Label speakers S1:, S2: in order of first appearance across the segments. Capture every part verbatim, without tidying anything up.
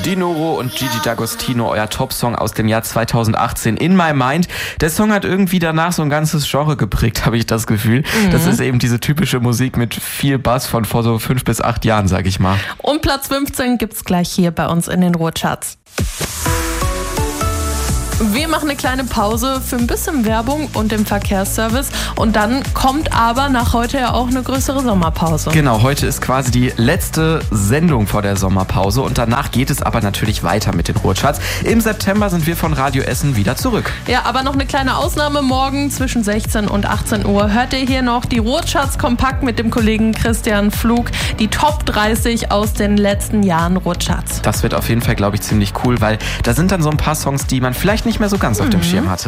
S1: Dinoro und Gigi D'Agostino, euer Top-Song aus dem Jahr zweitausendachtzehn, In My Mind. Der Song hat irgendwie danach so ein ganzes Genre geprägt, habe ich das Gefühl. Mhm. Das ist eben diese typische Musik mit viel Bass von vor so fünf bis acht Jahren, sag ich mal.
S2: Und Platz fünfzehn gibt's gleich hier bei uns in den Ruhrcharts. Wir machen eine kleine Pause für ein bisschen Werbung und den Verkehrsservice und dann kommt aber nach heute ja auch eine größere Sommerpause.
S1: Genau, heute ist quasi die letzte Sendung vor der Sommerpause und danach geht es aber natürlich weiter mit den Ruhrcharts. Im September sind wir von Radio Essen wieder zurück.
S2: Ja, aber noch eine kleine Ausnahme. Morgen zwischen sechzehn und achtzehn Uhr hört ihr hier noch die Ruhrcharts kompakt mit dem Kollegen Christian Pflug, die Top dreißig aus den letzten Jahren Ruhrcharts.
S1: Das wird auf jeden Fall, glaube ich, ziemlich cool, weil da sind dann so ein paar Songs, die man vielleicht nicht mehr so ganz auf dem Schirm hatte.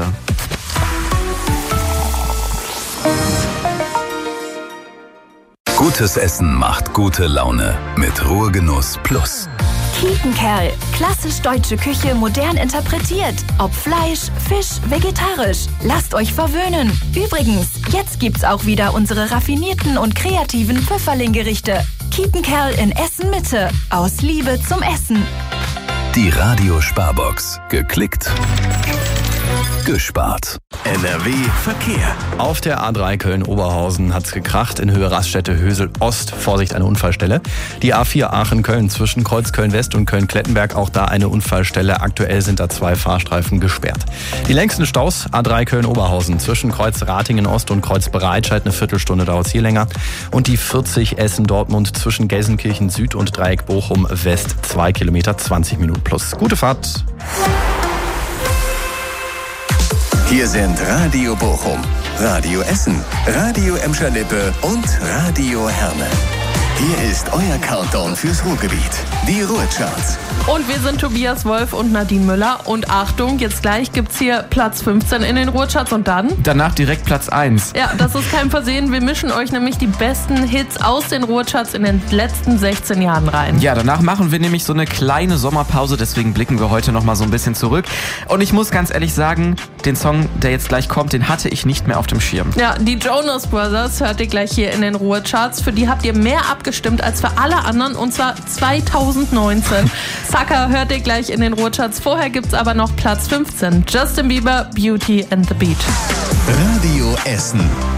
S3: Gutes Essen macht gute Laune mit Ruhrgenuss Plus.
S4: Kiepenkerl. Klassisch deutsche Küche modern interpretiert. Ob Fleisch, Fisch, vegetarisch. Lasst euch verwöhnen. Übrigens, jetzt gibt's auch wieder unsere raffinierten und kreativen Pfifferling-Gerichte. Kiepenkerl in Essen Mitte. Aus Liebe zum Essen.
S3: Die Radio-Sparbox. Geklickt, gespart. N R W Verkehr.
S5: Auf der A drei Köln-Oberhausen hat es gekracht in Höhe Raststätte Hösel Ost. Vorsicht, eine Unfallstelle. Die A vier Aachen-Köln zwischen Kreuz Köln-West und Köln-Klettenberg. Auch da eine Unfallstelle. Aktuell sind da zwei Fahrstreifen gesperrt. Die längsten Staus A drei Köln-Oberhausen zwischen Kreuz Ratingen-Ost und Kreuz Bereitscheid. Eine Viertelstunde dauert es hier länger. Und die vierzig Essen-Dortmund zwischen Gelsenkirchen-Süd und Dreieck Bochum-West. Zwei Kilometer, zwanzig Minuten plus. Gute Fahrt.
S3: Hier sind Radio Bochum, Radio Essen, Radio Emscher-Lippe und Radio Herne. Hier ist euer Countdown fürs Ruhrgebiet, die Ruhrcharts.
S2: Und wir sind Tobias Wolf und Nadine Müller. Und Achtung, jetzt gleich gibt's hier Platz fünfzehn in den Ruhrcharts und dann?
S1: Danach direkt Platz eins.
S2: Ja, das ist kein Versehen. Wir mischen euch nämlich die besten Hits aus den Ruhrcharts in den letzten sechzehn Jahren rein.
S1: Ja, danach machen wir nämlich so eine kleine Sommerpause. Deswegen blicken wir heute nochmal so ein bisschen zurück. Und ich muss ganz ehrlich sagen, den Song, der jetzt gleich kommt, den hatte ich nicht mehr auf dem Schirm.
S2: Ja, die Jonas Brothers hört ihr gleich hier in den Ruhrcharts. Für die habt ihr mehr abgestimmt als für alle anderen, und zwar zweitausendneunzehn. Sucker hört ihr gleich in den Ruhrcharts. Vorher gibt's aber noch Platz fünfzehn. Justin Bieber, Beauty and the Beat.
S3: Radio Essen.